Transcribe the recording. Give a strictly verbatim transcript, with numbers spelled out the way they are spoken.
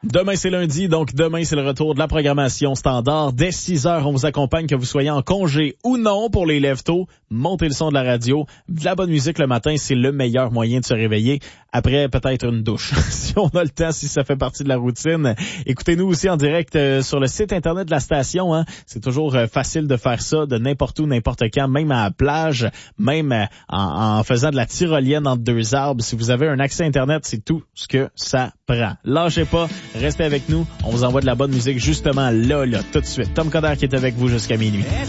Demain, c'est lundi, donc demain, c'est le retour de la programmation standard. Dès six heures, on vous accompagne, que vous soyez en congé ou non pour les lève-tôt. Montez le son de la radio. De la bonne musique le matin, c'est le meilleur moyen de se réveiller. Après, peut-être une douche, si on a le temps, si ça fait partie de la routine. Écoutez-nous aussi en direct euh, sur le site Internet de la station. Hein. C'est toujours euh, facile de faire ça, de n'importe où, n'importe quand, même à la plage, même euh, en, en faisant de la tyrolienne entre deux arbres. Si vous avez un accès Internet, c'est tout ce que ça prend. Lâchez pas, restez avec nous. On vous envoie de la bonne musique justement là, là, tout de suite. Tom Coderre qui est avec vous jusqu'à minuit.